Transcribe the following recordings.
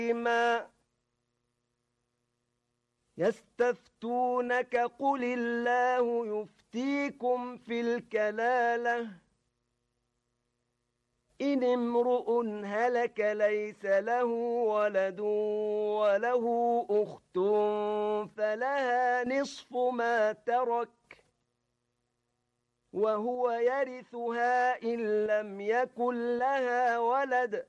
يستفتونك قل الله يفتيكم في الكلالة إن امرؤ هلك ليس له ولد وله أخت فلها نصف ما ترك وهو يرثها إن لم يكن لها ولد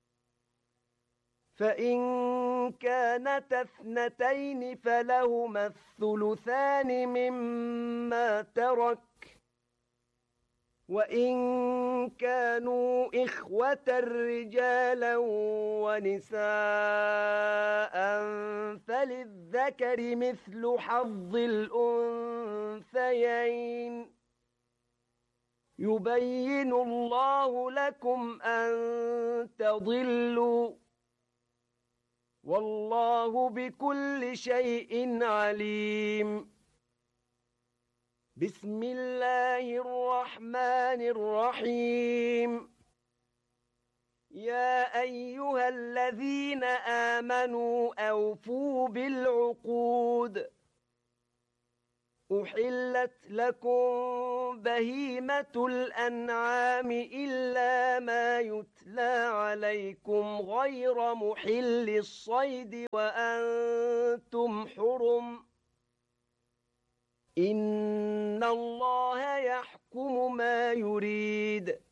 فإن كانتا اثنتين فلهما الثلثان مما ترك وإن كانوا إخوة رجالا ونساء فللذكر مثل حظ الأنثيين يبين الله لكم أن تضلوا والله بكل شيء عليم بسم الله الرحمن الرحيم يا أيها الذين آمنوا أوفوا بالعقود أحلت لكم بهيمة الأنعام إلا ما يتلى عليكم غير محل الصيد وأنتم حرم إن الله يحكم ما يريد